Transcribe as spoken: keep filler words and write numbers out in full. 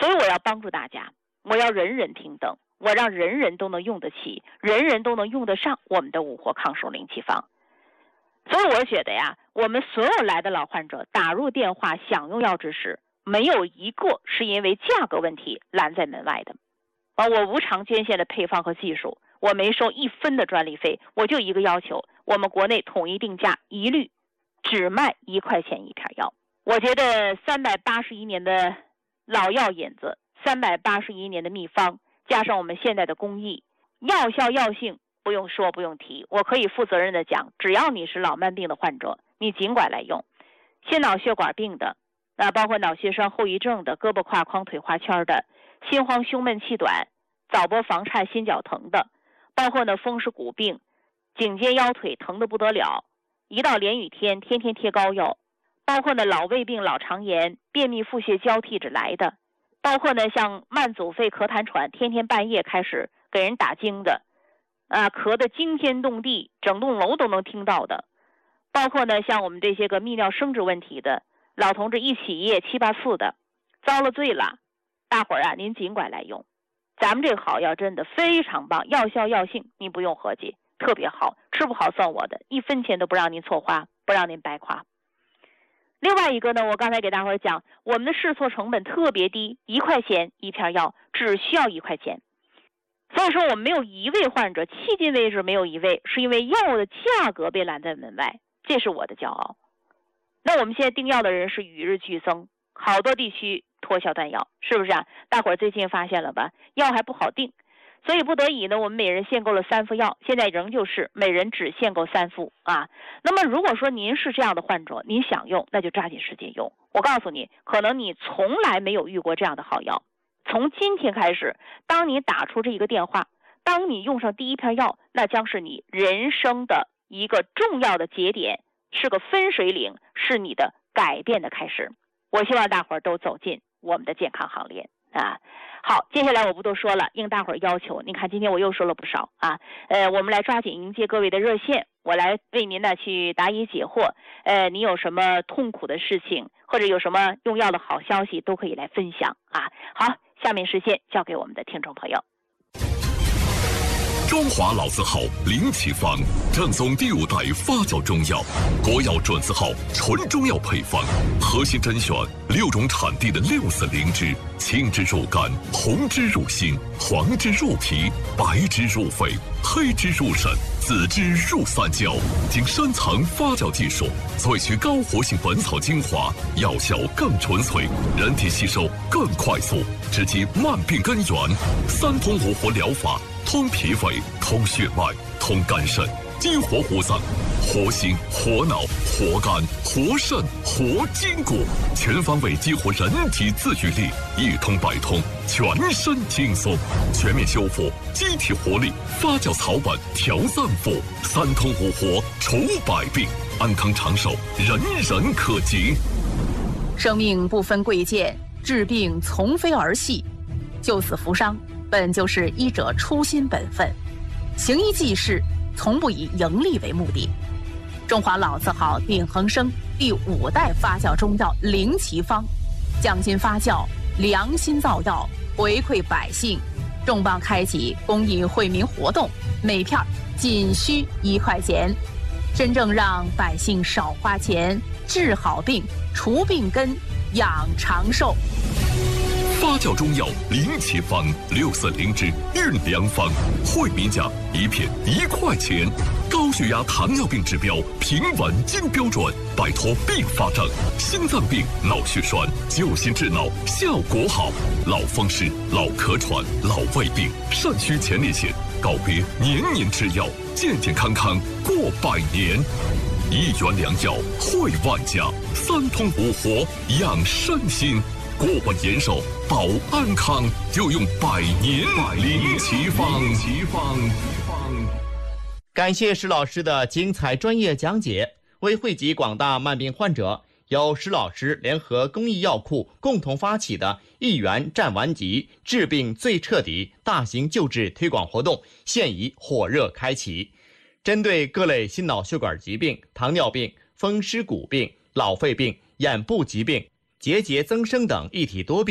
所以我要帮助大家，我要人人平等，我让人人都能用得起，人人都能用得上我们的五活抗瘦灵气方。所以我觉得呀，我们所有来的老患者打入电话享用药之时，没有一个是因为价格问题拦在门外的。啊，我无偿捐献的配方和技术，我没收一分的专利费，我就一个要求，我们国内统一定价，一律只卖一块钱一片药。我觉得三百八十一年的老药引子，三百八十一年的秘方，加上我们现在的工艺，药效药性不用说不用提，我可以负责任的讲，只要你是老慢病的患者，你尽管来用。心脑血管病的，啊，包括脑血栓后遗症的，胳膊胯肓腿花圈的，心慌胸闷气短，早搏房颤心绞疼的，包括呢风湿骨病，颈肩腰腿疼得不得了，一到连雨天天天贴膏药，包括呢老胃病老肠炎，便秘腹泻交替着来的，包括呢像慢阻肺咳痰喘，天天半夜开始给人打惊的，啊，咳得惊天动地，整栋楼都能听到的，包括呢像我们这些个泌尿生殖问题的，老同志一起夜七八次的，遭了罪了，大伙儿啊您尽管来用，咱们这个好药真的非常棒，药效药性您不用合计，特别好，吃不好算我的，一分钱都不让您错花，不让您白花。另外一个呢，我刚才给大伙儿讲，我们的试错成本特别低，一块钱一片药，只需要一块钱。所以说我们没有一位患者，迄今为止没有一位是因为药的价格被拦在门外，这是我的骄傲。那我们现在订药的人是与日俱增，好多地区脱销断药，是不是啊？大伙儿最近发现了吧？药还不好订，所以不得已呢，我们每人限购了三副药，现在仍旧是每人只限购三副啊。那么如果说您是这样的患者，您想用，那就抓紧时间用。我告诉你，可能你从来没有遇过这样的好药。从今天开始，当你打出这一个电话，当你用上第一片药，那将是你人生的一个重要的节点，是个分水岭，是你的改变的开始。我希望大伙儿都走进我们的健康行列啊！好，接下来我不多说了，应大伙儿要求，你看今天我又说了不少啊。呃，我们来抓紧迎接各位的热线，我来为您呢去答疑解惑。呃，你有什么痛苦的事情，或者有什么用药的好消息，都可以来分享啊。好，下面时间交给我们的听众朋友。 中华老字号灵奇方，正宗第五代发酵中药，国药准字号纯中药配方，核心甄选六种产地的六色灵芝，青汁入肝，红汁入心，黄汁入脾，白汁入肺，黑汁入肾，紫汁入三焦，经深层发酵技术萃取高活性本草精华，药效更纯粹，人体吸收更快速，直击慢病根源。三通五活疗法，通脾胃，通血脉，通肝肾，激活活脏，活心活脑活肝活肾活筋骨，全方位激活人体自愈力，一通百通，全身轻松，全面修复机体活力，发酵草本调脏腑，三通五活除百病，安康长寿人人可及。 生命不分贵贱，治病从非儿戏，救死扶伤本就是医者初心本分，行医济世从不以盈利为目的。中华老字号鼎恒生第五代发酵中药灵奇方，匠心发酵，良心造药，回馈百姓，重磅开启公益惠民活动，每片仅需一块钱，真正让百姓少花钱，治好病，除病根，养长寿。 发酵中药灵奇方，六色灵芝运良方，惠民价一片一块钱，高血压糖尿病指标平稳金标准，摆脱并发症，心脏病脑血栓救心治脑效果好，老风湿老咳喘老胃病肾虚前列腺，告别年年吃药，健健康康过百年。一元良药惠万家，三通五活养身心，过万延寿保安康，就用百年灵奇方。 感谢石老师的精彩专业讲解。为惠及广大慢病患者，由石老师联合公益药库共同发起的一元战完疾，治病最彻底大型救治推广活动现已火热开启。针对各类心脑血管疾病、糖尿病、风湿骨病、老肺病、眼部疾病、结节增生等一体多病